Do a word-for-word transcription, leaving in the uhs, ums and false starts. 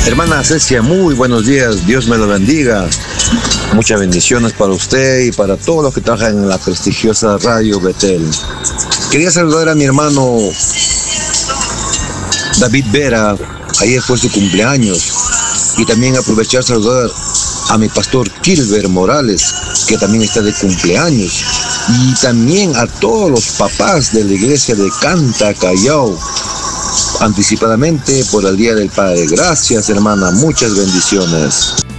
Hermana Cecia, muy buenos días, Dios me lo bendiga. Muchas bendiciones para usted y para todos los que trabajan en la prestigiosa Radio Betel. Quería saludar a mi hermano David Vera, ayer fue su cumpleaños, y también aprovechar saludar a mi pastor Kilber Morales, que también está de cumpleaños, y también a todos los papás de la iglesia de Canta, Callao, anticipadamente por el Día del Padre. Gracias, hermana, muchas bendiciones.